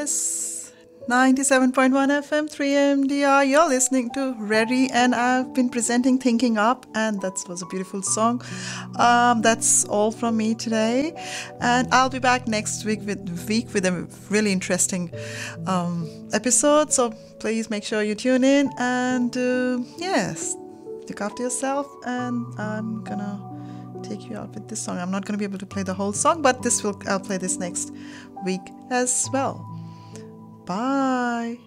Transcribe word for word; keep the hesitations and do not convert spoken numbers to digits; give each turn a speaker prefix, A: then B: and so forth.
A: is ninety-seven point one F M, three M D R. You're listening to Reddy, and I've been presenting Thinking Up, and that was a beautiful song. Um, that's all from me today, and I'll be back next week with week with a really interesting um, episode. So please make sure you tune in, and uh, yes, look after yourself. And I'm gonna take you out with this song. I'm not gonna be able to play the whole song, but this will I'll play this next week as well. Bye.